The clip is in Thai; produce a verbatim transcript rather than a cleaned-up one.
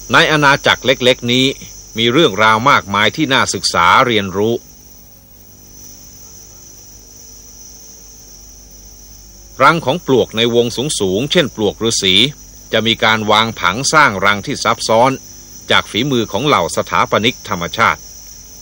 ในอาณาจักรเล็กๆนี้มีเรื่องราวมากมายที่น่าศึกษาเรียนรู้รังของปลวกในวงสูงๆเช่นปลวกฤาษีจะมีการวางผังสร้างรังที่ซับซ้อนจากฝีมือของเหล่าสถาปนิกธรรมชาติ